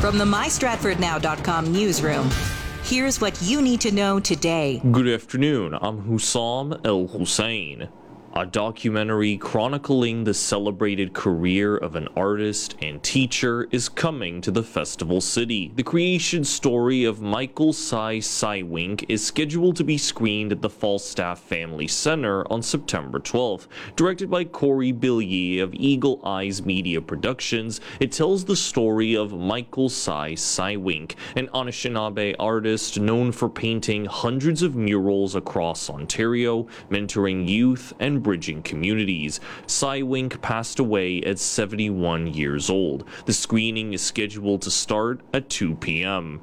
From the MyStratfordNow.com newsroom, here's what you need to know today. Good afternoon, I'm Hussam El Hussein. A documentary chronicling the celebrated career of an artist and teacher is coming to the festival city. The creation story of Michael Sy Cywink is scheduled to be screened at the Falstaff Family Center on September 12th. Directed by Corey Billier of Eagle Eyes Media Productions, it tells the story of Michael Sy Cywink, an Anishinaabe artist known for painting hundreds of murals across Ontario, mentoring youth, and bridging communities. Cywink passed away at 71 years old. The screening is scheduled to start at 2 p.m.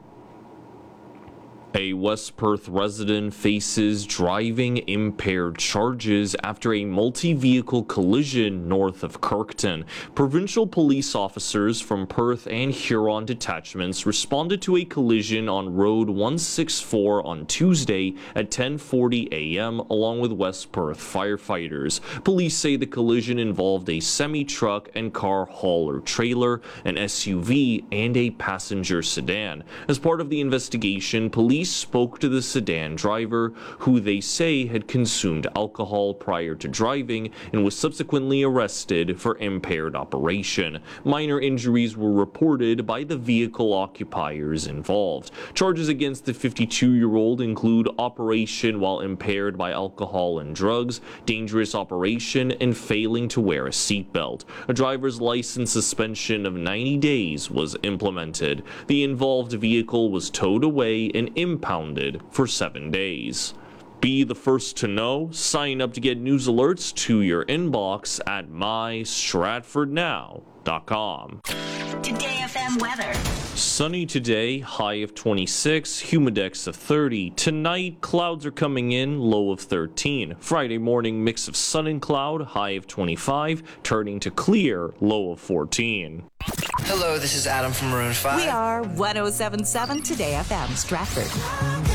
A West Perth resident faces driving impaired charges after a multi-vehicle collision north of Kirkton. Provincial police officers from Perth and Huron detachments responded to a collision on Road 164 on Tuesday at 10:40 a.m. along with West Perth firefighters. Police say the collision involved a semi-truck and car hauler trailer, an SUV, and a passenger sedan. As part of the investigation, police spoke to the sedan driver, who they say had consumed alcohol prior to driving and was subsequently arrested for impaired operation. Minor injuries were reported by the vehicle occupiers involved. Charges against the 52-year-old include operation while impaired by alcohol and drugs, dangerous operation, and failing to wear a seatbelt. A driver's license suspension of 90 days was implemented. The involved vehicle was towed away and impounded for 7 days. Be the first to know. Sign up to get news alerts to your inbox at MyStratfordNow.com. Today FM weather. Sunny today, high of 26, humidex of 30. Tonight, clouds are coming in, low of 13. Friday morning, mix of sun and cloud, high of 25, turning to clear, low of 14. Hello, this is Adam from Maroon 5. We are 107.7 Today FM Stratford.